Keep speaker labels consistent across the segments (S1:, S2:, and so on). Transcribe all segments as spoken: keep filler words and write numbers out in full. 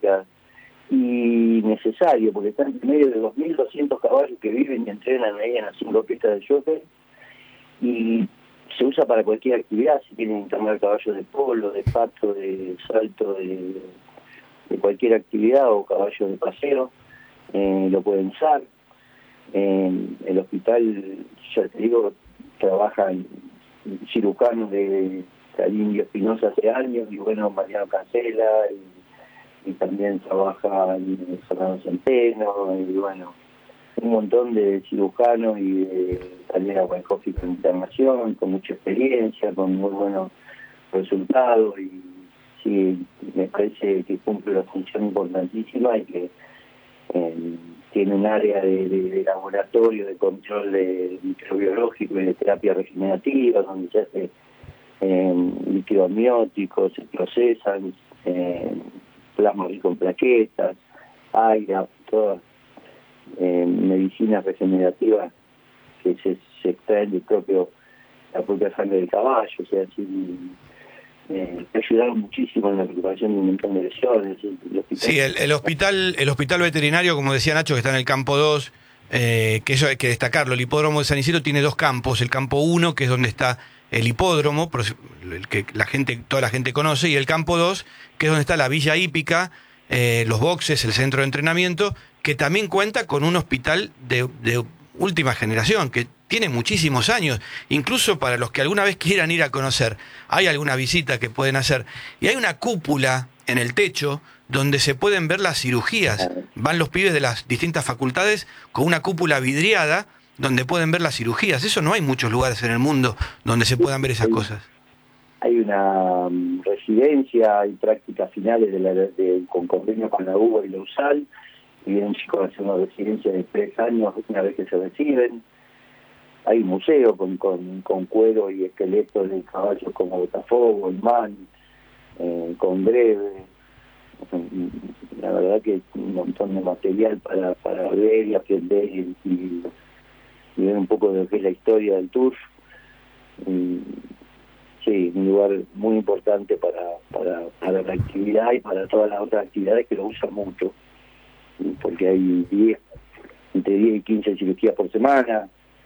S1: cancha, y necesario, porque están en medio de dos mil doscientos caballos que viven y entrenan ahí en las cinco pistas de jockey, y se usa para cualquier actividad. Si quieren entrenar caballos de polo, de pato, de salto, de, de cualquier actividad, o caballos de paseo, eh, lo pueden usar. En el hospital, ya te digo, trabajan cirujanos de Indio Espinosa hace años, y bueno, Mariano Cancela, y, y también trabaja en Fernando Centeno, y bueno, un montón de cirujanos y de Talera Weinhoff con internación, con mucha experiencia, con muy buenos resultados, y sí, me parece que cumple una función importantísima, y que eh, tiene un área de, de, de laboratorio, de control de microbiológico y de terapia regenerativa, donde se hace eh, líquidos amnióticos, se procesan, eh, plasma rico en plaquetas, aire, todas eh, medicinas regenerativas que se, se extraen del propio, la propia sangre del caballo. O sea, sí, eh, ayudaron muchísimo en la recuperación de un montón de lesiones. El hospital...
S2: Sí, el, el hospital el hospital veterinario, como decía Nacho, que está en el campo dos, eh, que eso hay que destacarlo. El hipódromo de San Isidro tiene dos campos: el campo uno, que es donde está el hipódromo, el que la gente, toda la gente conoce, y el campo dos, que es donde está la villa hípica, eh, los boxes, el centro de entrenamiento, que también cuenta con un hospital de, de última generación, que tiene muchísimos años. Incluso para los que alguna vez quieran ir a conocer, hay alguna visita que pueden hacer, y hay una cúpula en el techo donde se pueden ver las cirugías. Van los pibes de las distintas facultades con una cúpula vidriada donde pueden ver las cirugías. Eso no hay muchos lugares en el mundo donde se puedan ver esas cosas.
S1: Hay una um, residencia y prácticas finales de la, de, con convenio con la U B A y la U S A L, y vienen chicos a hacer una residencia de tres años una vez que se reciben. Hay un museo con, con, con cuero y esqueletos de caballos como Botafogo, El Man, eh, con Greve. La verdad que un montón de material para, para ver y aprender, y, y, y ver un poco de lo que es la historia del turf. Y, sí, un lugar muy importante para, para, para la actividad y para todas las otras actividades que lo usan mucho, porque hay diez, entre diez y quince cirugías por semana.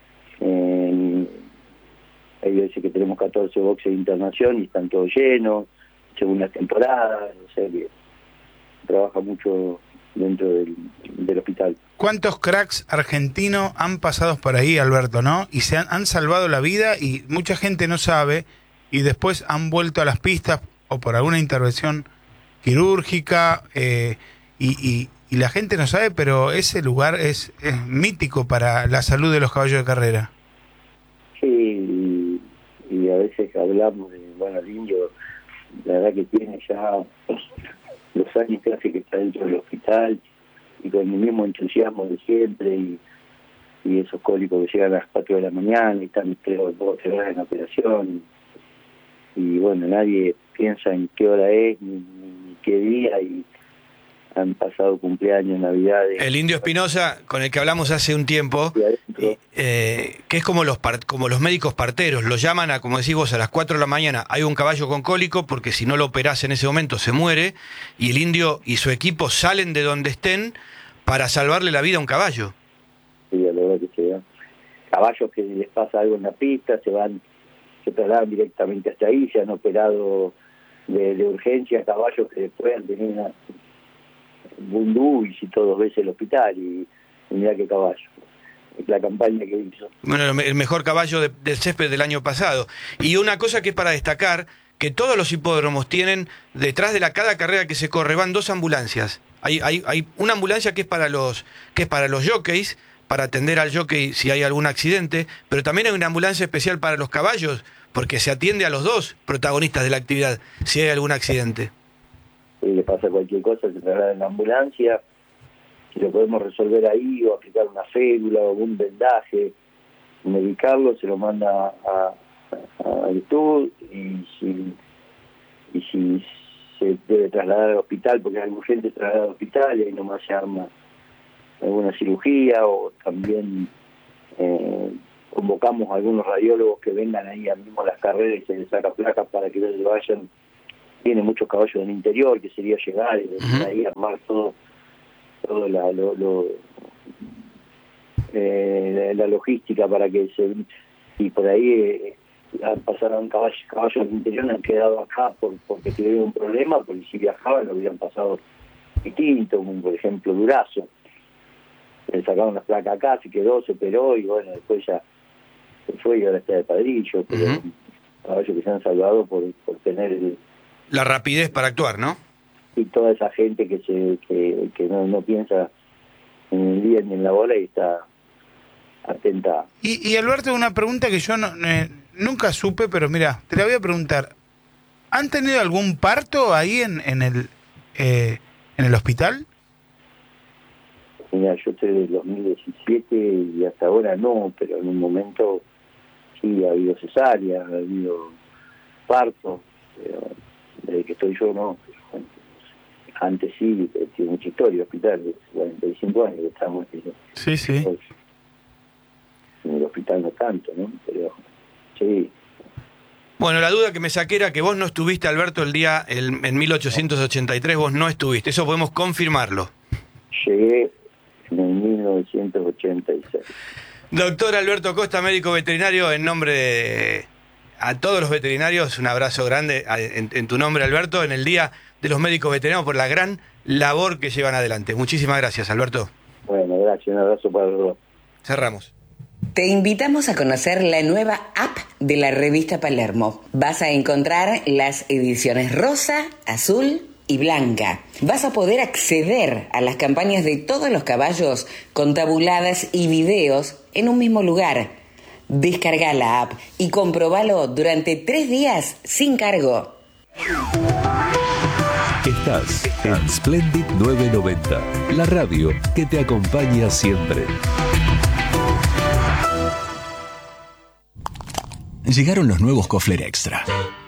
S1: Eh, hay veces que tenemos catorce boxes de internación y están todos llenos, según las temporadas. O sea que trabaja mucho dentro del, del hospital.
S3: ¿Cuántos cracks argentinos han pasado por ahí, Alberto, no? Y se han, han salvado la vida, y mucha gente no sabe, y después han vuelto a las pistas o por alguna intervención quirúrgica, eh, y, y, y la gente no sabe, pero ese lugar es, es mítico para la salud de los caballos de carrera.
S1: Sí, y, y a veces hablamos de, bueno, el indio, la verdad que tiene ya los años que hace que está dentro del hospital, y con el mismo entusiasmo de siempre, y, y esos cólicos que llegan a las cuatro de la mañana y están tres o tres horas en operación, y bueno, nadie piensa en qué hora es ni, ni qué día, y han pasado cumpleaños, navidades.
S2: El Indio Espinosa, con el que hablamos hace un tiempo, eh, que es como los part, como los médicos parteros, lo llaman a, como decís vos, a las cuatro de la mañana, hay un caballo con cólico, porque si no lo operás en ese momento se muere, y el Indio y su equipo salen de donde estén para salvarle la vida a un caballo.
S1: Sí, la verdad que se da. Caballos que les pasa algo en la pista, se van, se trasladan directamente hasta ahí, se han operado de, de urgencia, caballos que después han tenido una bundú, y si todos ves el hospital, y, y mirá qué caballo. Es la campaña que hizo.
S2: Bueno, el mejor caballo de, del césped del año pasado. Y una cosa que es para destacar, que todos los hipódromos tienen, detrás de la cada carrera que se corre, van dos ambulancias. Hay, hay, hay una ambulancia que es para los, que es para los jockeys, para atender al jockey si hay algún accidente, pero también hay una ambulancia especial para los caballos, porque se atiende a los dos protagonistas de la actividad, si hay algún accidente.
S1: Si le pasa cualquier cosa, se traslada en la ambulancia. Si lo podemos resolver ahí, o aplicar una férula o un vendaje, medicarlo, se lo manda a, a, a YouTube, y si, y si se debe trasladar al hospital, porque hay urgente trasladar al hospital, y ahí nomás se arma alguna cirugía, o también eh, convocamos a algunos radiólogos que vengan ahí al mismo a las carreras y se les saca placas para que ellos vayan tiene muchos caballos del interior, que sería llegar y
S2: Uh-huh.
S1: ahí armar todo, todo la, lo, lo, eh, la, la logística para que se... Y por ahí eh, pasaron caballos, caballos del interior, han quedado acá por, porque tuvieron un problema, porque si viajaban lo hubieran pasado distinto, como por ejemplo Durazo. Le sacaron la placa acá, se quedó, se operó y bueno, después ya se fue y ahora está de padrillo, pero
S2: Uh-huh.
S1: caballos que se han salvado por, por tener el,
S2: La rapidez para actuar, ¿no?
S1: y toda esa gente que se que, que no, no piensa en el día ni en la bola y está atenta.
S3: Y, y Alberto, una pregunta que yo no, eh, nunca supe, pero mira, te la voy a preguntar. ¿Han tenido algún parto ahí en, en el eh, en el hospital?
S1: Mira, yo estoy del dos mil diecisiete y hasta ahora no, pero en un momento sí ha habido cesárea, ha habido parto, pero desde que estoy yo no. Bueno, antes sí, tiene mucha historia el hospital, de cuarenta y cinco años que estamos en
S3: Sí, sí.
S1: en el hospital, no tanto, ¿no? Pero sí.
S2: Bueno, la duda que me saqué era que vos no estuviste, Alberto, el día el, en mil ochocientos ochenta y tres, vos no estuviste, eso podemos confirmarlo.
S1: Llegué en el mil novecientos ochenta y seis.
S2: Doctor Alberto Costa, médico veterinario, en nombre de a todos los veterinarios, un abrazo grande a, en, en tu nombre, Alberto, en el Día de los Médicos Veterinarios por la gran labor que llevan adelante. Muchísimas gracias, Alberto.
S1: Bueno, gracias, un abrazo para los dos.
S2: Cerramos.
S4: Te invitamos a conocer la nueva app de la revista Palermo. Vas a encontrar las ediciones rosa, azul y blanca. Vas a poder acceder a las campañas de todos los caballos con tabuladas y videos en un mismo lugar. Descarga la app y comprobalo durante tres días sin cargo.
S5: Estás en Splendid novecientos noventa, la radio que te acompaña siempre.
S6: Llegaron los nuevos Kofler Extra.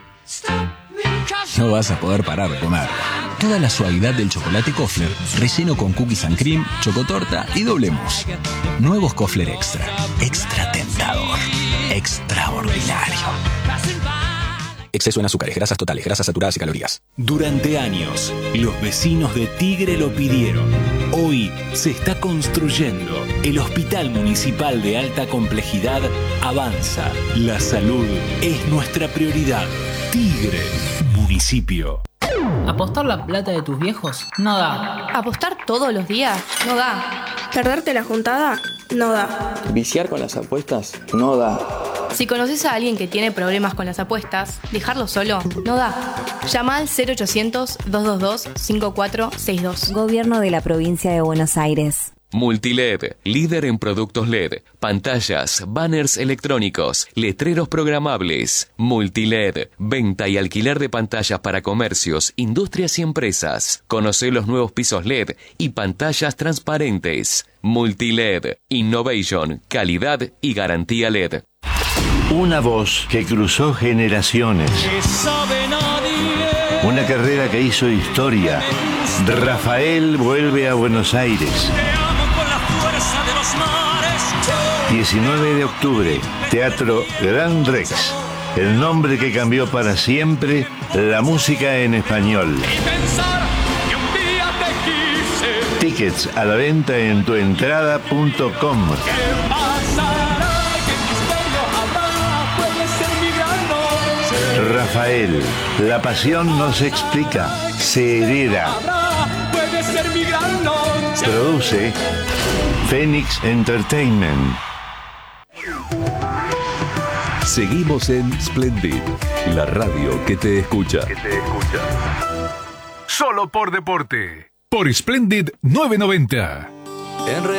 S6: No vas a poder parar de comer. Toda la suavidad del chocolate Kofler, relleno con cookies and cream, chocotorta y doble mousse. Nuevos Kofler Extra. Extra tentador. Extraordinario. Exceso en azúcares, grasas totales, grasas saturadas y calorías.
S7: Durante años, los vecinos de Tigre lo pidieron. Hoy se está construyendo. El Hospital Municipal de Alta Complejidad avanza. La salud es nuestra prioridad. Tigre, municipio.
S8: ¿Apostar la plata de tus viejos? No da.
S9: ¿Apostar todos los días? No da.
S10: ¿Perderte la juntada? No da.
S11: ¿Viciar con las apuestas? No da.
S9: Si conoces a alguien que tiene problemas con las apuestas, dejarlo solo no da. Llama al cero ochocientos, doscientos veintidós, cincuenta y cuatro sesenta y dos.
S12: Gobierno de la Provincia de Buenos Aires.
S13: Multiled, líder en productos L E D, pantallas, banners electrónicos, letreros programables. Multiled, venta y alquiler de pantallas para comercios, industrias y empresas. Conoce los nuevos pisos L E D y pantallas transparentes. Multiled, innovation, calidad y garantía L E D.
S14: Una voz que cruzó generaciones. Una carrera que hizo historia. Rafael vuelve a Buenos Aires. diecinueve de octubre, Teatro Gran Rex. El nombre que cambió para siempre la música en español. Tickets a la venta en tuentrada punto com. Rafael, la pasión no se explica, se hereda. Produce Phoenix Entertainment.
S5: Seguimos en Splendid, la radio que te escucha.
S15: Que te escucha. Solo por deporte. Por Splendid novecientos noventa.